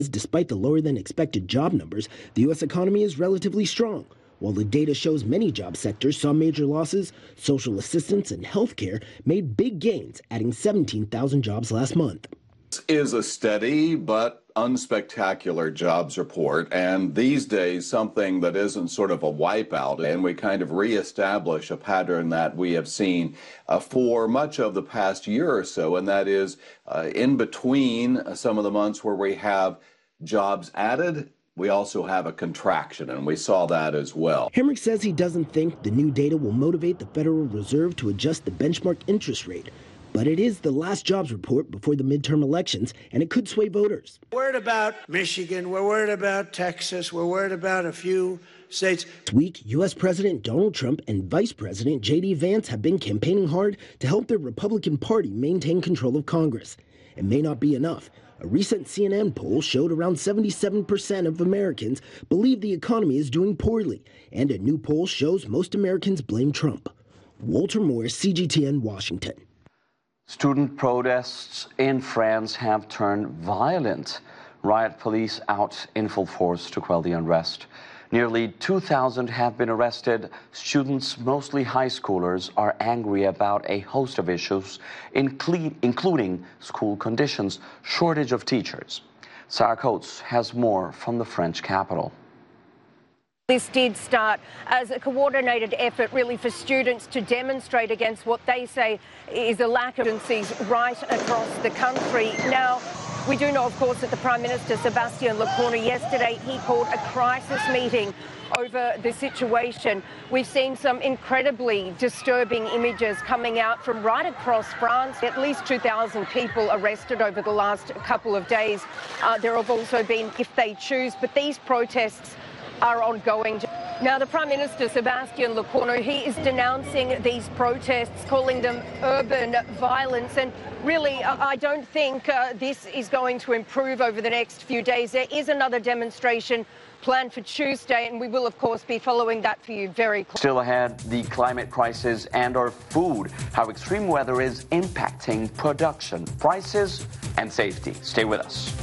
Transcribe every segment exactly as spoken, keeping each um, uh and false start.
Despite the lower than expected job numbers, the U S economy is relatively strong. While the data shows many job sectors saw major losses, social assistance and healthcare made big gains, adding seventeen thousand jobs last month. This is a steady but unspectacular jobs report, and these days something that isn't sort of a wipeout, and we kind of reestablish a pattern that we have seen uh, for much of the past year or so, and that is uh, in between uh, some of the months where we have jobs added, we also have a contraction, and we saw that as well. Hemrick says he doesn't think the new data will motivate the Federal Reserve to adjust the benchmark interest rate. But it is the last jobs report before the midterm elections, and it could sway voters. We're worried about Michigan. We're worried about Texas. We're worried about a few states. This week, U S President Donald Trump and Vice President J D Vance have been campaigning hard to help their Republican Party maintain control of Congress. It may not be enough. A recent C N N poll showed around seventy-seven percent of Americans believe the economy is doing poorly, and a new poll shows most Americans blame Trump. Walter Morris, C G T N, Washington. Student protests in France have turned violent. Riot police out in full force to quell the unrest. Nearly two thousand have been arrested. Students, mostly high schoolers, are angry about a host of issues, including school conditions, shortage of teachers. Sarah Coates has more from the French capital. This did start as a coordinated effort really for students to demonstrate against what they say is a lack of agencies right across the country. Now, we do know, of course, that the Prime Minister, Sébastien Lecornu, yesterday he called a crisis meeting over the situation. We've seen some incredibly disturbing images coming out from right across France. At least two thousand people arrested over the last couple of days. Uh, there have also been if they choose, but these protests are ongoing. Now, the Prime Minister, Sébastien Lecornu, he is denouncing these protests, calling them urban violence. And really, I don't think uh, this is going to improve over the next few days. There is another demonstration planned for Tuesday, and we will, of course, be following that for you very closely. Still ahead, the climate crisis and our food, how extreme weather is impacting production, prices, and safety. Stay with us.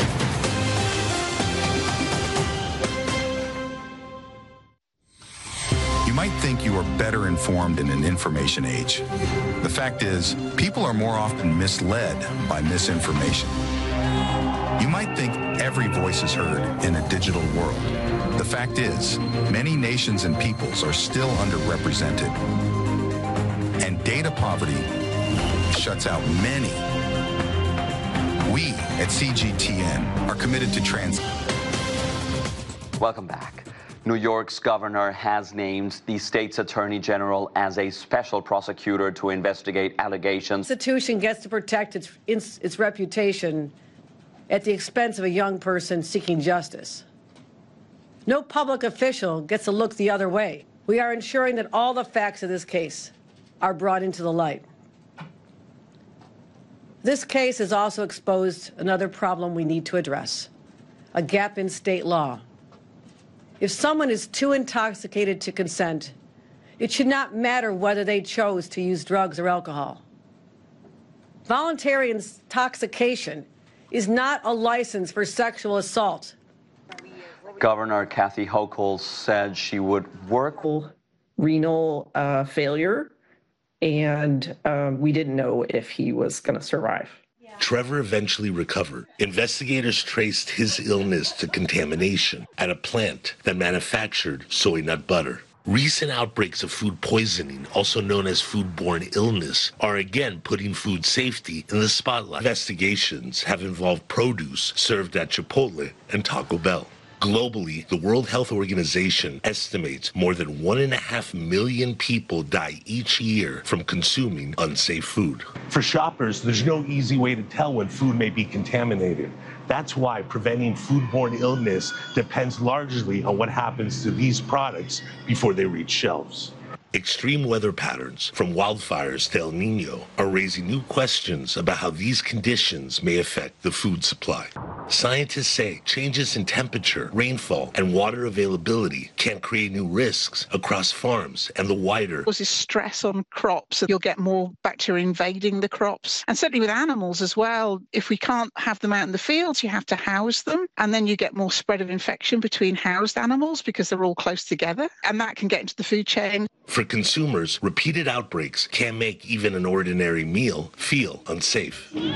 You might think you are better informed in an information age. The fact is, people are more often misled by misinformation. You might think every voice is heard in a digital world. The fact is, many nations and peoples are still underrepresented. And data poverty shuts out many. We at C G T N are committed to trans... Welcome back. New York's governor has named the state's attorney general as a special prosecutor to investigate allegations. The institution gets to protect its, its, its reputation at the expense of a young person seeking justice. No public official gets to look the other way. We are ensuring that all the facts of this case are brought into the light. This case has also exposed another problem we need to address, a gap in state law. If someone is too intoxicated to consent, it should not matter whether they chose to use drugs or alcohol. Voluntary intoxication is not a license for sexual assault. Governor Kathy Hochul said she would work with renal uh, failure, and um, we didn't know if he was going to survive. Trevor eventually recovered. Investigators traced his illness to contamination at a plant that manufactured soy nut butter. Recent outbreaks of food poisoning, also known as foodborne illness, are again putting food safety in the spotlight. Investigations have involved produce served at Chipotle and Taco Bell. Globally, the World Health Organization estimates more than one and a half million people die each year from consuming unsafe food. For shoppers, there's no easy way to tell when food may be contaminated. That's why preventing foodborne illness depends largely on what happens to these products before they reach shelves. Extreme weather patterns, from wildfires to El Nino, are raising new questions about how these conditions may affect the food supply. Scientists say changes in temperature, rainfall, and water availability can create new risks across farms and the wider. Causes stress on crops. You'll get more bacteria invading the crops. And certainly with animals as well, if we can't have them out in the fields, you have to house them. And then you get more spread of infection between housed animals because they're all close together. And that can get into the food chain. For consumers, repeated outbreaks can make even an ordinary meal feel unsafe.